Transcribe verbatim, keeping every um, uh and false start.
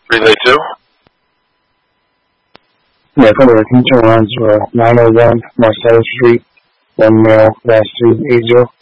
Relay two? Yeah, for the future ones were nine oh one Marcellus Street, one male, last two eight zero.